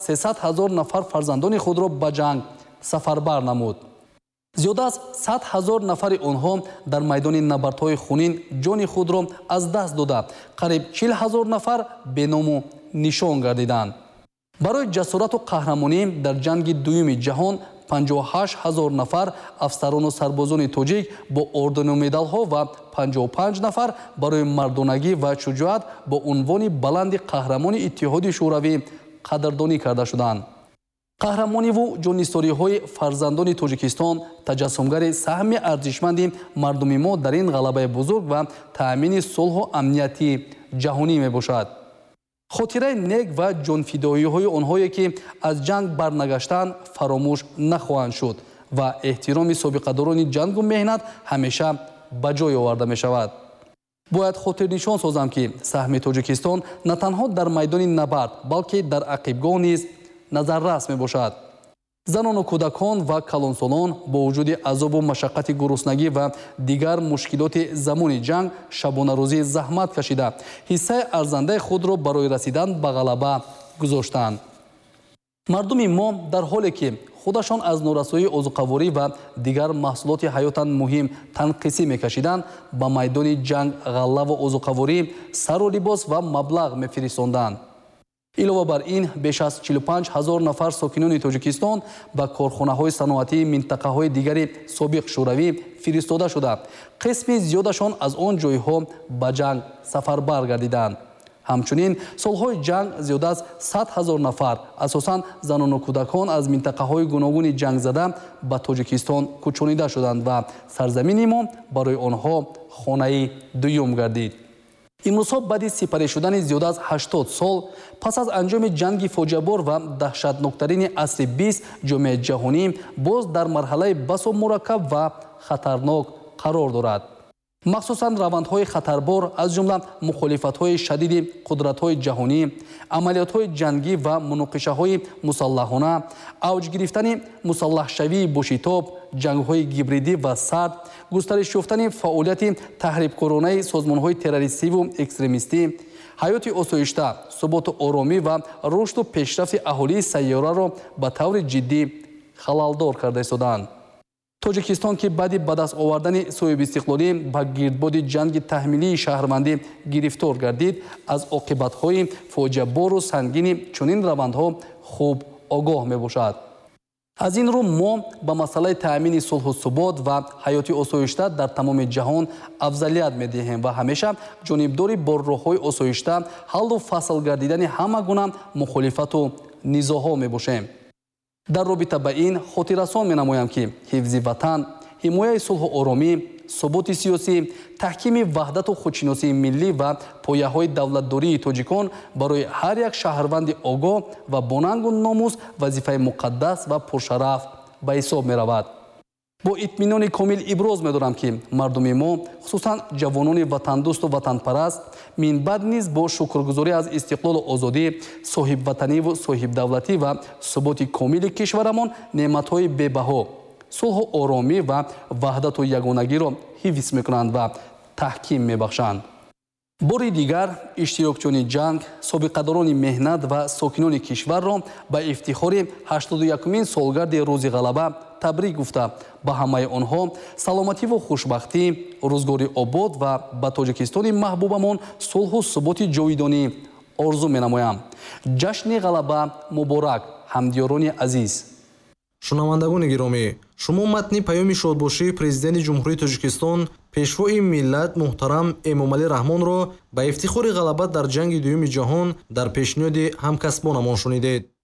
300,000 нафар фарзандони худро ба ҷанг сафарбар намуд. зиёда аз 100,000 нафари онҳо дар майдони набардҳои хунин ҷони худро аз даст дода, қариб 40,000 нафар беному нишон гардиданд. барои ҷасорату қаҳрамонӣ дар ҷанги дуюми ҷаҳон 58,000 нафар афсарону сарбозони тоҷик бо ордену медалҳо ва 55 нафар барои мардонагӣ ва шуҷоат бо унвони баланди қаҳрамони Иттиҳоди Шӯравӣ қадрдонӣ карда шуданд. қаҳрамониву ҷонисториҳои фарзандони Тоҷикистон таҷассумгари саҳми арзишманди мардуми мо дар ин ғалабаи бузург ва таъмини сулҳу амнияти ҷаҳонӣ мебошад. хотираи нек ва ҷонфидоиҳои онҳое ки аз ҷанг барнагаштанд фаромӯш нахоҳанд шуд ва эҳтироми собиқадорони ҷангу меҳнат ҳамеша ба ҷой оварда мешавад. бояд хотирнишон созам ки саҳми Тоҷикистон на танҳо дар майдони набард, балки дар ақибгоҳ низ назаррас мебошад. занону кӯдакон ва калонсолон бо вуҷуди азобу машаққати гуруснагӣ ва дигар мушкилоти замони ҷанг шабонарӯзӣ заҳмат кашида ҳиссаи арзандаи худро барои расидан ба ғалаба гузоштанд. мардуми мо дар ҳоле ки худашон аз норасоии озуқаворӣ ва дигар маҳсулоти ҳаётан муҳим танқисӣ мекашиданд, ба майдони ҷанг ғаллаву озуқаворӣ сару либос ва маблағ мефиристонданд. илова бар ин беш аз 45,000 нафар сокинони Тоҷикистон ба корхонаҳои саноатии минтақаҳои дигари собиқ шӯравӣ фиристода шуда, қисми зиёдашон аз он ҷойҳо ба ҷанг сафарбар гардиданд. ҳамчунин солҳои ҷанг зиёда аз 100,000 нафар, асосан занону кӯдакон аз минтақаҳои гуногуни ҷангзада ба Тоҷикистон кӯчонида шуданд ва сарзамини мо барои онҳо хонаи дуюм гардид. имрӯзҳо баъди сипарӣ шудани зиёда аз 80 сол пас аз анҷоми ҷанги фоҷиабор ва даҳшатноктарини асри 20 ҷомеаи ҷаҳонӣ боз дар марҳалаи басо мураккаб ва хатарнок қарор дорад. махсусан равандҳои хатарбор аз ҷумла мухолифатҳои шадиди қудратҳои ҷаҳонӣ, амалиётҳои ҷангӣ ва муноқишаҳои мусаллаҳона, авҷ гирифтани мусаллаҳшавии бошитоб, ҷангҳои гибридӣ ва сард, густариш ёфтани фаъолияти таҳрибкоронаи созмонҳои террористиву экстремистӣ, ҳаёти осоишта, суботу оромӣ ва рушду пешрафти аҳолии сайёраро ба таври ҷиддӣ халалдор карда истоданд. Тоҷикистон ки баъди ба даст овардани соҳибистиқлолӣ ба гирдбоди ҷанги таҳмилии шаҳрвандӣ гирифтор гардид, аз оқибатҳои фоҷиабору сангини чунин равандҳо хуб огоҳ мебошад. аз ин рӯ мо ба масъалаи таъмини сулҳу субот ва ҳаёти осоишта дар тамоми ҷаҳон афзалият медиҳем ва ҳамеша ҷонибдори бо роҳҳои осоишта ҳаллу фасл гардидани ҳама гуна мухолифату низоъҳо мебошем. дар робита ба ин хотиррасон менамоям ки ҳифзи ватан, ҳимояи сулҳу оромӣ, суботи сиёсӣ, таҳкими ваҳдату худшиносии миллӣ ва пояҳои давлатдории тоҷикон барои ҳар як шаҳрванди огоҳ ва бонангу номус вазифаи муқаддас ва пуршараф ба ҳисоб меравад. бо итминони комил иброз медорам ки мардуми мо, хусусан ҷавонони ватандӯсту ватанпараст, минбаъд низ бо шукргузорӣ аз истиқлолу озодӣ, соҳибватаниву соҳибдавлатӣ ва суботи комили кишварамон неъматҳои бебаҳо, сулҳу оромӣ ва ваҳдату ягонагиро ҳифз мекунанд ва таҳким мебахшанд. бори дигар иштирокчиёни ҷанг, собиқадорони меҳнат ва сокинони кишварро ба ифтихори 81-мин солгарди рӯзи ғалаба табрик гуфта, ба ҳамаи онҳо саломативу хушбахтӣ, рӯзгори обод ва ба Тоҷикистони маҳбубамон сулҳу суботи ҷовидонӣ орзу менамоям. ҷашни ғалаба муборак, ҳамдиёрони азиз. шунавандагони гиромӣ, шумо матни паёми шодбошии президенти ҷумҳурии Тоҷикистон пешвои миллат муҳтарам Эмомалӣ Раҳмонро ба ифтихори ғалаба дар ҷанги дуюми ҷаҳон дар пешниҳоди ҳамкасбонамон шунидед.